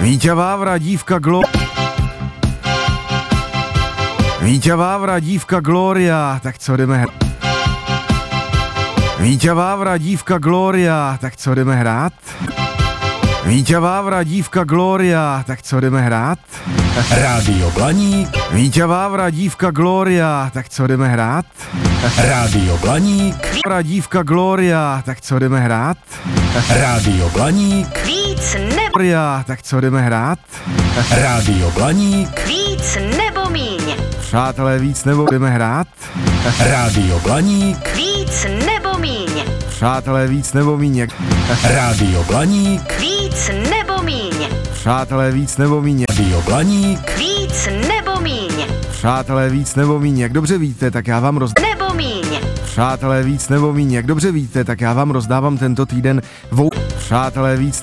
Víťa Vávra, dívka Víťa Vávra, dívka Gloria, tak co jdeme hrát? Víťa Vávra, dívka Gloria, tak co jdeme hrát? Víťa Vávra, dívka Gloria, tak co jdeme hrát? Rádio Blaník. Víťa Vávra, dívka Gloria, tak co jdeme hrát? Rádio Blaník. Vávra, dívka Gloria, tak co jdeme hrát? Rádio Blaník. Víc nebo Gloria, tak co jdeme hrát? Rádio Blaník. víc nebo míň. Přátelé, víc nebo jdeme hrát? Rádio Blaník. Víc nebo míň. Přátelé, víc nebo míň. Rádio Blaník. Víc nebo míň. Přátelé, víc nebo míň. Rádio Blaník. Víc nebo míň. Přátelé, víc nebo míň. Jak dobře víte, tak já vám Nebo míň. Přátelé, víc nebo míň. Jak dobře víte, tak já vám rozdávám tento týden Přátelé, víc